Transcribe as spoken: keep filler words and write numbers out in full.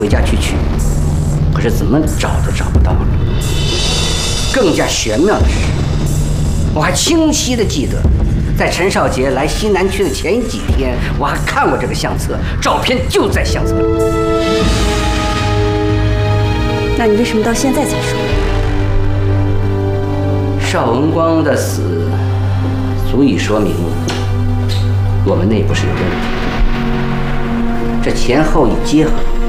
回家去取，可是怎么找都找不到了。更加玄妙的是，我还清晰的记得，在陈少杰来西南区的前几天，我还看过这个相册，照片就在相册里。 那你为什么到现在才说？ 邵文光的死，足以说明我们内部是有问题的。这前后一结合。